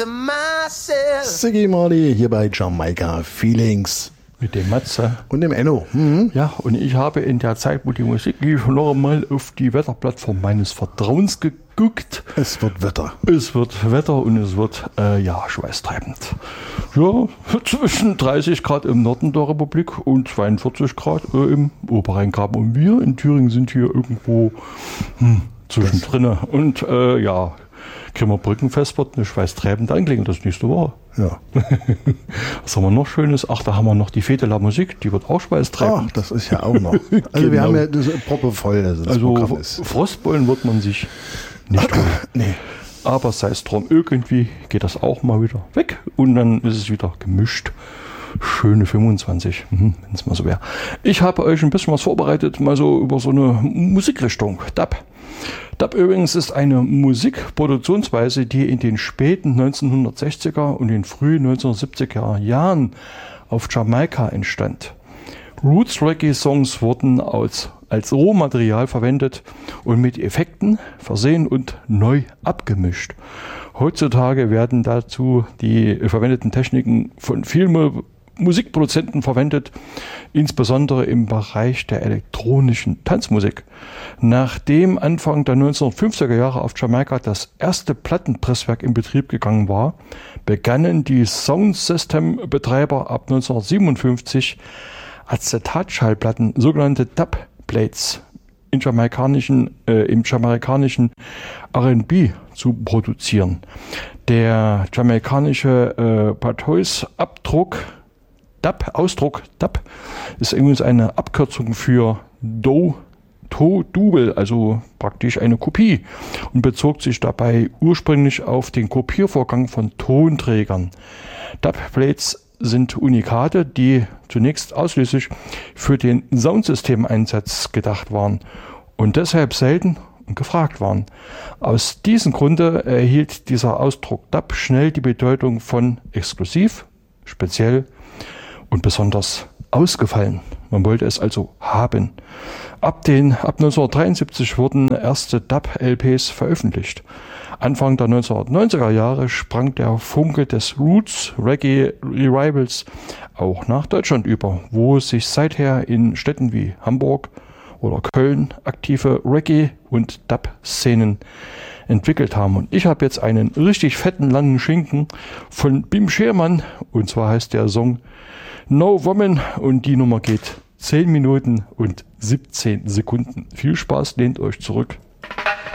Ziggy Marley hier bei Jamaika Feelings. Mit dem Matze. Und dem Enno. Ja, und ich habe in der Zeit, wo die Musik lief, noch einmal auf die Wetterplattform meines Vertrauens geguckt. Es wird Wetter. Es wird Wetter und es wird, schweißtreibend. Ja, zwischen 30 Grad im Norden der Republik und 42 Grad im Oberrheingraben. Und wir in Thüringen sind hier irgendwo zwischendrin. Und Grimmerbrückenfest wird eine schweißtreibende Angelegenheit das nächste Woche. Ja. Was haben wir noch Schönes? Ach, da haben wir noch die Fete la Musik, die wird auch schweißtreibend. Ach, das ist ja auch noch. Also wir haben ja das Proppe voll, das Programm ist. Frostbollen wird man sich nicht holen. Nee. Aber sei es drum, irgendwie geht das auch mal wieder weg und dann ist es wieder gemischt. Schöne 25, wenn es mal so wäre. Ich habe euch ein bisschen was vorbereitet, mal so über so eine Musikrichtung, Dub. Dub übrigens ist eine Musikproduktionsweise, die in den späten 1960er und den frühen 1970er Jahren auf Jamaika entstand. Roots-Reggae-Songs wurden als Rohmaterial verwendet und mit Effekten versehen und neu abgemischt. Heutzutage werden dazu die verwendeten Techniken von vielen Musikproduzenten verwendet, insbesondere im Bereich der elektronischen Tanzmusik. Nachdem Anfang der 1950er Jahre auf Jamaika das erste Plattenpresswerk in Betrieb gegangen war, begannen die Soundsystem-Betreiber ab 1957 Acetatschallplatten, sogenannte Dubplates, im jamaikanischen R&B zu produzieren. Der jamaikanische Ausdruck Dub ist übrigens eine Abkürzung für Double, also praktisch eine Kopie, und bezog sich dabei ursprünglich auf den Kopiervorgang von Tonträgern. Dubplates sind Unikate, die zunächst ausschließlich für den Soundsystemeinsatz gedacht waren und deshalb selten und gefragt waren. Aus diesem Grunde erhielt dieser Ausdruck Dub schnell die Bedeutung von exklusiv, speziell und besonders ausgefallen. Man wollte es also haben. Ab 1973 wurden erste Dub-LPs veröffentlicht. Anfang der 1990er Jahre sprang der Funke des Roots-Reggae-Revivals auch nach Deutschland über, wo sich seither in Städten wie Hamburg oder Köln aktive Reggae- und Dub-Szenen entwickelt haben. Und ich habe jetzt einen richtig fetten, langen Schinken von Bim Schermann, und zwar heißt der Song No Woman und die Nummer geht 10 Minuten und 17 Sekunden. Viel Spaß, lehnt euch zurück.